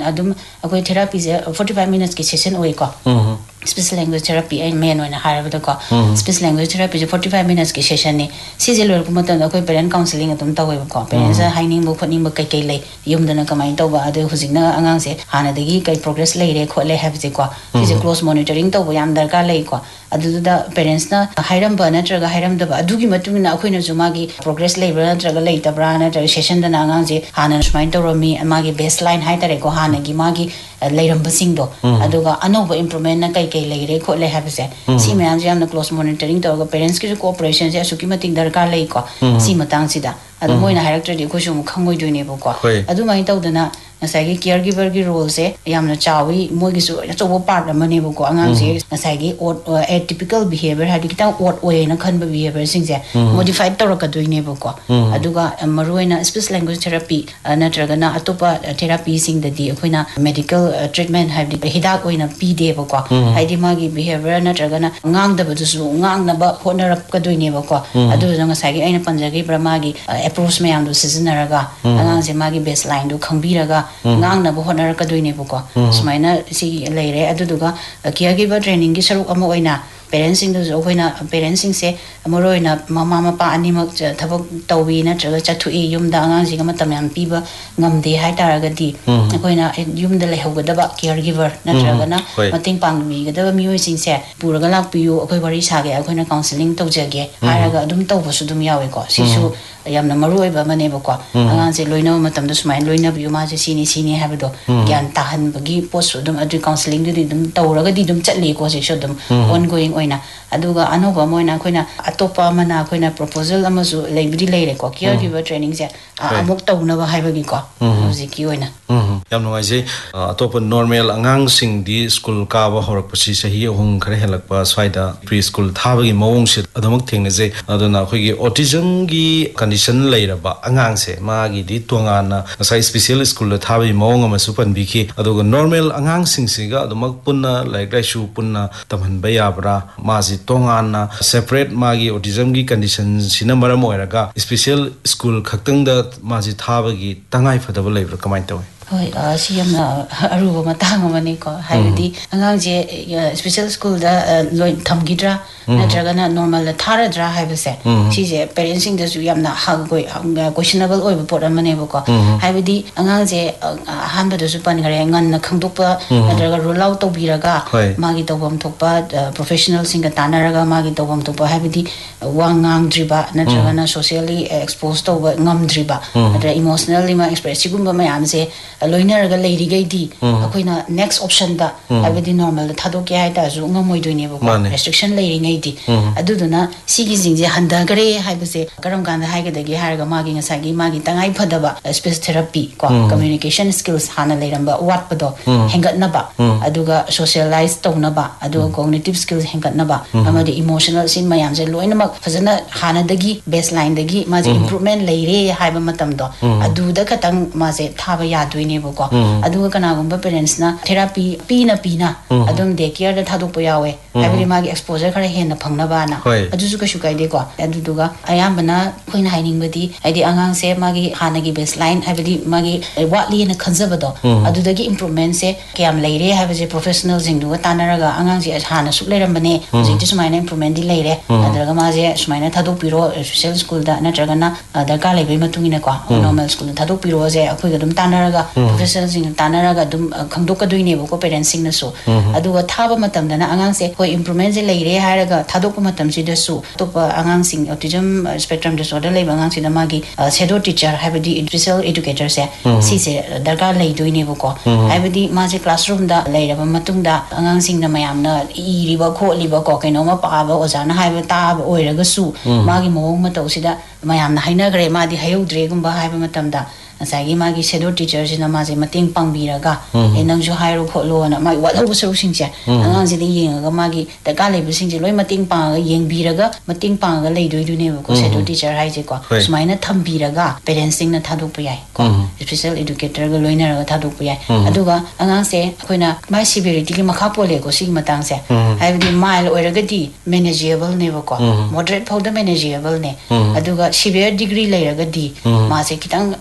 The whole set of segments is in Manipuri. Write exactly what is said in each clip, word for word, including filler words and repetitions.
adum akoi therapy je forty-five minutes ki session oi ko special language therapy ai main oina harabada ko special language therapy je forty-five minutes ki session ni si je lor ko matan akoi parent counseling adum tawai ko parents haining bo khoning bo kai kai lei yumdana kamai tawba adu hujingna angang se hana dagi kai progress lei re khole have je ko si je close monitoring tawba yam darkar lei ko aduda parents na hairam ba natraga hairam da adugi matungina akoi na jumagi progress lei bra natraga lei tabra na session da angang je hana smain tawromi amagi baseline hai tare ko hana gi magi leiram basing do aduga anoba improvement na kai kai leire ko le have se si mayam jam na close monitoring to ga parents ki cooperation se asuki mating darkar lei ko si matang sida adu moina director di ko sum khangoi doine bo ko adu mai tawdana nasai gi caregiver gi role se yamna chawi moi gi su chobo part amane bo ko angang se nasai gi atypical behavior hadi kitang odd way na khan ba behavior sing se modified to ka doine bo ko aduga maruina special language therapy natraga na atopa therapy sing da di akoina medical treatment hadi hidak oina pi de bo ko hadi magi behavior natraga na ngang da ba du su ngang na ba honarap ka doine bo ko adu nga sai gi aina panjagi brahmagi approach me am do seasonaraga angang se magi baseline do khangbiraga ngang na bo honar ka doine bo ko sumaina si leire aduduga caregiver training gi saruk ama oina parents sing do oina parents sing se amoroina mama mapa animak thabak tawbi na traga chathu e yum da angang singa matam yam piba ngamde hai taraga di akoina yum da lehogada caregiver na traga na mating pangmi gada mioi sing se puraga lak piu akoi wari sage akoina counseling tawjage haraga adum tawba su dum yawe ko sisu yamna maroi ba mane ba ko angang se loina matam da sumai loina biu ma se sini sini habdo gyan tahan bagi post dum adu counseling du dum tawraga di dum chatli ko se so dum ongoing oina aduga anoba moina koina atopa mana koina proposal amazu leibri leire ko caregiver training se amuk tawna ba haibagi ko hojiki oina yam no ai atopa normal angang sing di school ka ba horak pasi sahi hung khare helak pa swaida preschool thabagi mawong se adumak thengna je aduna khoigi autism gi condition leira ba angang se ma gi di tonga na sai special school la thabi mawong ama supan biki aduga normal angang sing siga adumak punna like like shu punna tamhan ba yabra ma ji tonga na separate ma gi autism gi condition sina maram oiraga special school khaktang da ma ji thabagi tangai fadaba leibra kamai taw hoi si yamna aruba matang amani ko haidi angang je special school da loi thamgidra natraga na normal thara dra haibase si je parenting da su yamna hagoi questionable oi report amane ko haidi angang je hanba da su pan gare ngan na khangdokpa natraga roll out to biraga magi tawam thokpa professional singa tanaraga magi tawam thokpa haidi wangang driba natraga na socially exposed to ngam driba natra emotionally ma express sigumba mayam je loinaraga leiri gai di akoina next option da haibadi normal thadok ke haida zu ngamoi doine bo restriction leiri ngai di aduduna sigi jingje handa gare haibase karam ganda haiga dagi haraga magi ngasai gi magi tangai phadaba speech therapy ko communication skills hana leiramba wat pado hengat na ba aduga socialize tawna ba aduga cognitive skills hengat na ba amadi emotional sin mayam je loina mak fazana hana dagi baseline dagi maji improvement leire haiba matam do aduda katang maje thaba ya doine bo ko aduga kana gumba parents na therapy pina pina adum de care da thaduk po yawe haibadi magi exposure khare hen na phangna ba na adu su ka shu kai de ko aduduga ayambana khoina haining badi aidi angang se magi hana gi baseline haibadi magi watli na khanjaba do adudagi improvement se kyam leire haibaje professional jing du tanaraga angang se hana su leiram bane jing sumaina improvement di leire adraga maje sumaina thaduk piro special school da na traga na darka lebai matungina ko normal school thaduk piro je akhoi ga dum tanaraga professional jing tanaraga dum khangdok ka doine bo ko parents sing na so aduga thaba matam da na angang se hoi improvement je leire haraga thadok matam si da su to angang sing autism spectrum disorder lei angang si da magi shadow teacher haibadi special educator se si se darka lei doine bo ko haibadi ma je classroom da leira ba matung da angang sing na mayam na i riba kho liba ko kaino ma pa ba oja na haiba ta ba oiraga su magi mawong ma tau sida mayam na haina gre ma di hayudre gumba haiba matam da asagi magi shadow teacher sina ma je mating pangbiraga enang ju hairo kholo na mai wadal bu sing che angang ji di yenga magi da ka lei bu sing je loi mating pa ga yeng biraga mating pa ga lei doi du ne ko shadow teacher hai je ko sumaina thambiraga parents sing na thaduk pa yai ko special educator ga loina ra thaduk pa yai aduga angang se koina mai severity ki makha pole ko sing matang se hai di mile oiraga di manageable ne ko moderate powder manageable ne aduga severe degree leiraga di ma se kitang di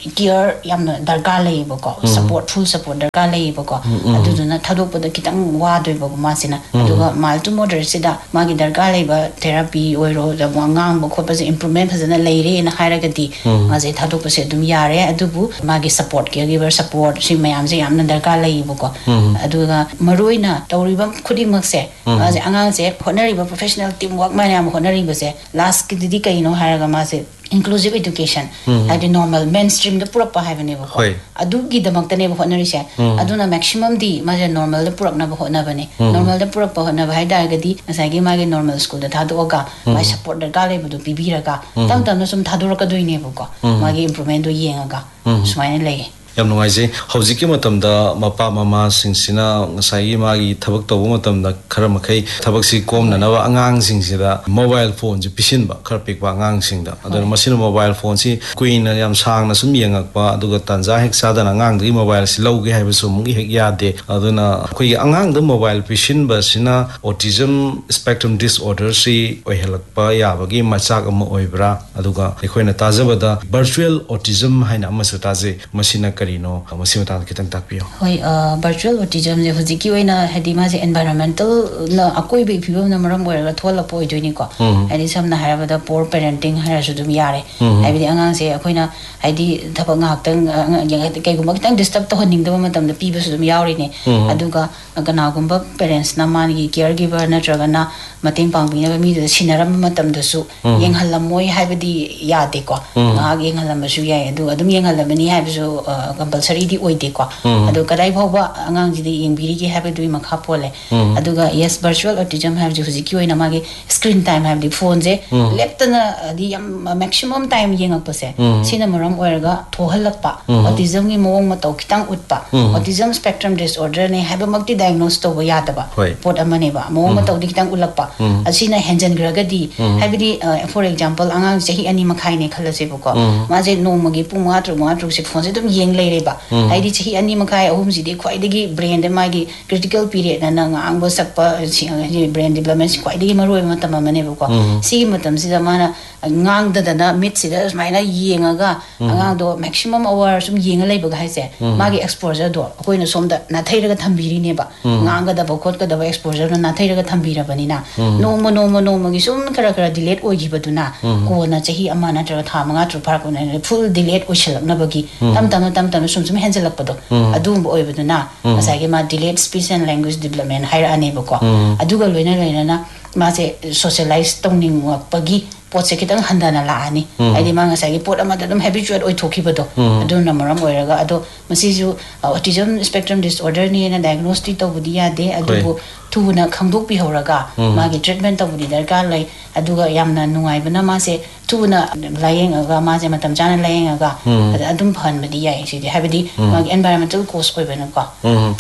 care yamna darkar leibako support full support darkar leibako aduduna thadokpada kitang wadoi bagu masina aduga mal to moderate sida magi darkar leiba therapy oiro da wangang bako pa improvement phazana leire na hairagati maje thadokpase dum yare adubu magi support caregiver support si mayam je yamna darkar leibako aduga maroina tawriba khudimak se maje angang se honariba professional teamwork mane honariba se last ki didi kaino hairaga mase inclusive education at the normal mainstream the pura pa have ne ba adu gi damak tane ba honari se aduna maximum di ma normal the pura na ba hona bane normal the pura pa hona ba haida ga di asai gi ma gi normal school da thadu ga ma support da ga le bu bi bi ra ga tam tam no sum thadu ra ka doi ne ba ko ma gi improvement do yenga ga smaine le yam nungaise hojiki matamda mapa mama singsina ngasai magi thabak tawu matamda khara makai thabak si komna nawa angang singsida mobile phone ji pisinba khar pikwa angang singda adon masina mobile phone si queen yam sang na sum yengakpa aduga tanja hek sadana angang di mobile si loge haiba sum gi hek yade aduna khoi angang da mobile pisinba sina autism spectrum disorder si oihelakpa yabagi machak am oibra aduga ekhoina tajabada virtual autism haina amasa taje masina karino masima ta kitang takpio hoi virtual autism je hojiki oina hedima je environmental na akoi be phibam na maram oira thola poi joini ko hadi samna harabada poor parenting hara sudum yare haibidi angang se akoina haidi thapang ngaktang kai gumba kitang disturb to honing da matam da piba sudum yauri ne aduga kana gumba parents na mani caregiver na tragana mating pangbi na mi da sinaram matam da su yenghalamoi haibidi yade ko nga yenghalam su yai adu adum yenghalamani haibisu compulsory di oide ko adu kadai bhoba angang ji di yengbiri ki have dui makha pole aduga yes virtual autism have ji hujiki oina magi screen time have di phone je leptana di maximum time yenga pase sina maram oirga thohalakpa autism gi mowong ma taw kitang utpa autism spectrum disorder ne have makti diagnose to ba yadaba pot amane ba mowong ma taw di kitang ulakpa asina henjan graga di have di for example angang jahi ani makhai ne khalase buko ma je no magi puma tru ma tru se phone je dum yeng leireba haidi chahi ani makai ahum ji de khwai degi brain de magi critical period na nga angbo sakpa brain development khwai degi maroi matam amane ko si matam si mana ngang da na mit si da maina yenga ga angang do maximum hour sum yenga leiba ga haise magi exposure do koina somda na thairaga thambiri ne ba ngang ga da bokot ka da exposure na thairaga thambira bani na no mo no mo no magi sum kara kara delete oi gi baduna ko na chahi ama na tra tha manga tru par ko na full delete oi shalak na bagi tam tam tam tam sum sum henjalakpado adum oibaduna asage ma delayed speech and language development hair anebako aduga loina loina na ma se socialize tongning pagi pot se kitang handana la ani aidi ma ngasagi pot amada dum habituate oi thokibado aduna maram oiraga ado masiju autism spectrum disorder ni na diagnostic to budia de adubu tuna khangdok pi horaga magi treatment to budi darkar lai aduga yamna nungai bana ma se tuna layeng aga ma je matam jana layeng aga adum phan badi yai si habidi magi environmental cause oi bana ko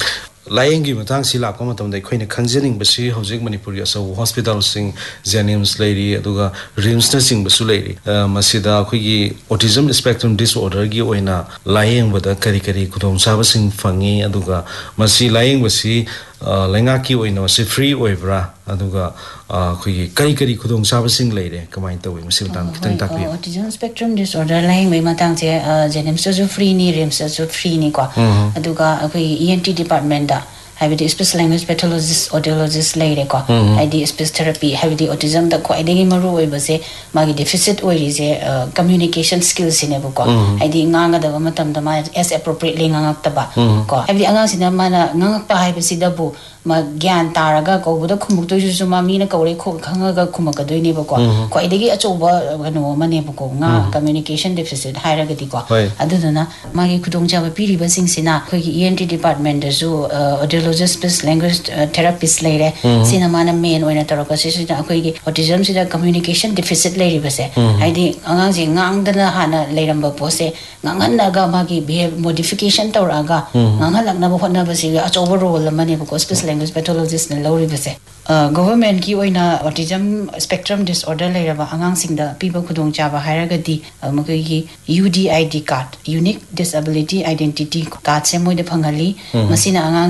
Layengi matang sila ko matam dai khoina khangjening basi hojik manipur ya so hospital sing janims lady aduga rims na sing basu lady masida khoigi autism spectrum disorder gi oina layeng bada kari kari kudom saba sing fangi aduga masi layeng basi lenga ki oina si free oibra aduga khoigi kari kari kudom saba sing leire kamai tawi masi matang kitang takpi autism spectrum disorder layeng mai matang je janims so free ni rims so free ni ko aduga khoi E N T department have the special language pathologist audiologist later ko id speech therapy have the autism da ko id maru oi base magi deficit oi je communication skills in ko id nganga da matam da ma as appropriately ngangak ta ba ko have the anga sina mana ngangak ta have si da bu ma gyan taraga ko bu da khumuk to ju ma mi na ko re kho khanga ga khumak ga doi ne ba ko ko id gi acho ba gano ma ne ba ko nga communication deficit haira ga di ko adu na magi khudong ja ba piri ba sing sina ko E N T department da zu audiologist speech language therapist later sina mana main oina taraka si sina akoi autism sida communication deficit later base haidi angang je ngang da hana leiram ba pose ngangan na ga magi behavior modification tawraga ngangal lakna ba hotna ba si acho ba role mane ko speech language pathologist na lori base government ki oina autism spectrum disorder later ba angang sing da people khudong cha ba hairaga di makai gi U D I D card unique disability identity card se moi de phangali masina angang sing da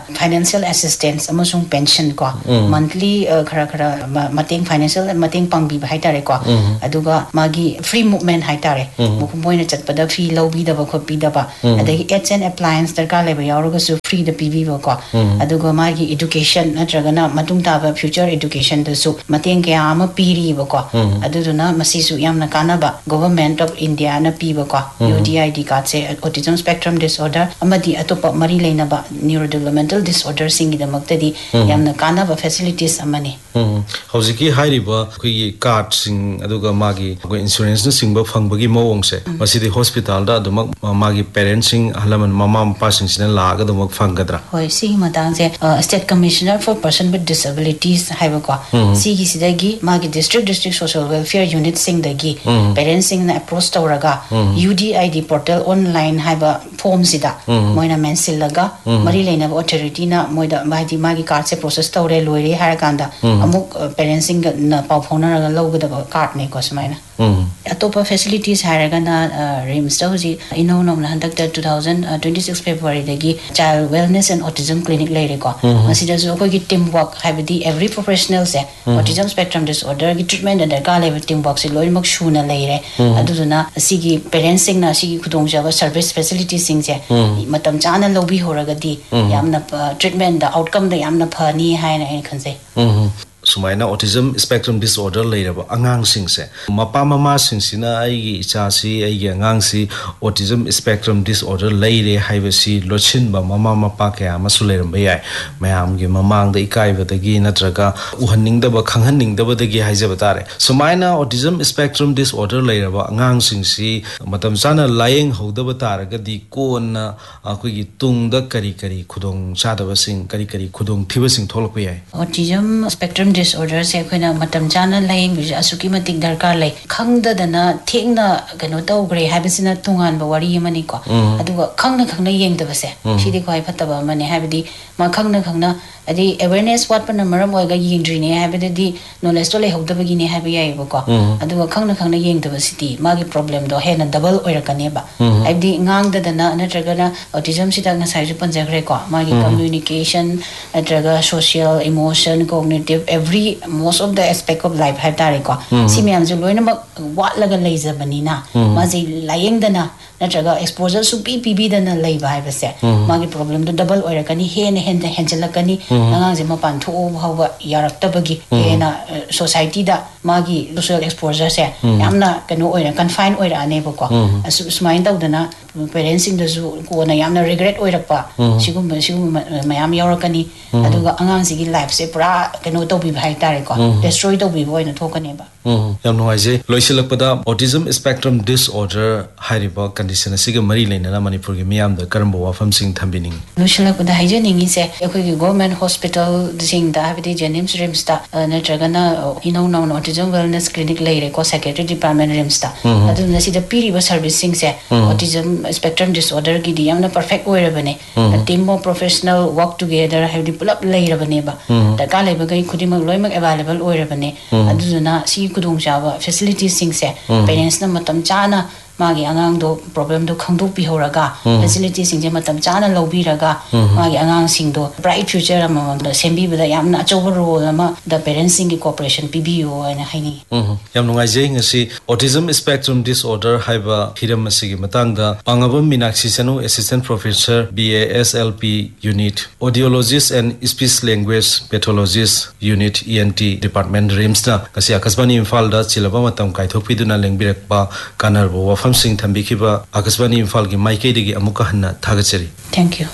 financial assistance amasung pension ko monthly khara khara mateng financial mateng pangbi hai tare ko aduga magi free movement hai tare moina chatpada fee lobi da ba khopi da ba adagi H and appliance darkar leba yawraga su free da pb ba ko aduga magi education natragana matung ta ba future education da su mateng kya ama piri ba ko aduduna masi su yamna kana ba government of India na pi ba ko U D I D card se autism spectrum disorder amadi atopa mari leina ba neurodevelopmental disorder sing da maktadi yamna kana ba facilities amani hojiki hairiba koi card sing aduga magi ko insurance na singba phangbagi mawong se masidi hospital da adumak magi parents sing halaman mama mapa sing sina laga adumak phanggadra hoi si matang se state commissioner for person with disabilities haiba ko si gi sidagi magi district district social welfare unit sing dagi parents sing na approach tawraga U D I D portal online haiba form sida moina mensil laga mari leina authority na moida magi magi card se process tawre loire harakanda amuk parents sing na pau phone na logada card ne ko smaina atopa facilities haragana rims ta hoji ino nom handak ta twenty twenty-six February dagi child wellness and autism clinic leire ko masida so ko gi team work habidi every professional se autism spectrum disorder gi treatment and ka level team work se loi mak shuna leire aduna sigi parents sing na sigi khudong jaba service facilities sing je matam chana lobi horagadi yamna treatment the outcome da yamna phani haina ai khanse sumaina autism spectrum disorder leiraba angang sing se mapa mama sing sina ai gi icha si ai gi angang si autism spectrum disorder leire haibasi lochin ba mama mapa kya masuleram bayai mayam gi mamang da ikai ba dagi natraga uhanning da ba khanghanning da ba dagi haijaba tare sumaina autism spectrum disorder leiraba angang sing si matam sana layeng hoda ba taraga di kon akoi gi tung da kari kari khudong chada ba sing kari kari khudong thiba sing tholok bayai autism spectrum disorder se khoina matam chana laying bi asuki matik darkar lai khangda dana thengna kano tawgre habisina tungan ba wari mani ko aduga khangna khangna yengda base sidi khoi phataba mani habidi ma khangna khangna adi awareness what pa namaram oiga yengdri ne habidi knowledge to le hokda bagi ne habi ai ba ko aduga khangna khangna yengda basiti magi problem do hena double oirakane ba abdi ngang da dana natragana autism sita nga sai ju panjagre ko magi communication natraga social emotion cognitive every most of the aspect of life hai tare ko si me am ju loina mak wat laga leiza banina ma ji layeng dana natraga exposure su pi pi bi dana lei ba hai base magi problem do double oirakani hen hen da henjelakani ngang je ma pan thu hawa yarak tabagi hena society da magi social exposure se yamna kanu oira confine oira ane ba ko asu smain da dana parents in the zoo ko na yamna regret oirakpa sigum sigum mayam yarakani aduga angang sigi life se pura kanu to bi bhai tare ko destroy to bi boy na thokane ba yam no aise loisilakpada autism spectrum disorder hairiba condition asiga mari leina na manipur gi miyam da karamba wafam sing thambining loisilakpada haije ningi se ekoi gi government hospital sing da habidi jenims rims da na tragana ino no autism wellness clinic leire ko secretary department rims da adu na sida piri ba servicing se autism spectrum disorder gi di yamna perfect oira bane a team of professional work together have the pull up leira bane ba da ka leiba gai khudimak loimak available oira bane adu na si kudong jaba facilities sing se parents na matam chana magi angang do problem do khangdok pi horaga facilities sing je matam chana lobi raga magi angang sing do bright future am da sembi bada yamna achoba role ama the parents sing cooperation P B O ana haini yam nungai je ngasi autism spectrum disorder haiba hiram asigi matang da pangabam minakshi sanu assistant professor B A S L P unit audiologist and speech language pathologist unit E N T department rims da kasi akasbani imphal da chilaba matam kaithok piduna lengbirakpa kanar bo sing thambikiba akasbani imphal gi maike digi amuka hanna thagachari thank you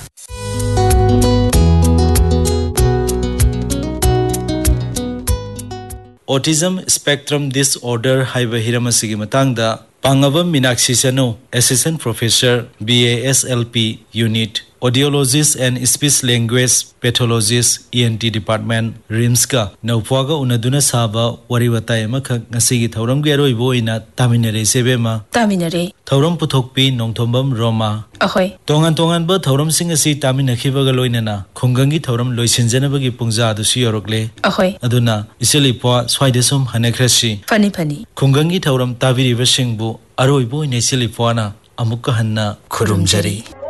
autism spectrum disorder haiba hiramasigi matangda pangabam minakshi sanu assistant professor B A S L P unit audiologist and speech language pathologist E N T department rims ka naupaga unaduna saba wariwatai makha ngasigi thauram ge roi boina taminare sebema taminare thauram puthokpi nongthombam roma ahoi tongan tongan ba thauram sing asi taminakhibaga loinana khungangi thauram loisinjanabagi pungja adu si yorokle ahoi aduna iseli po swaidesum hanekrasi fani fani khungangi thauram tabiri ba singbu aroi boina iseli po na amukka hanna khurumjari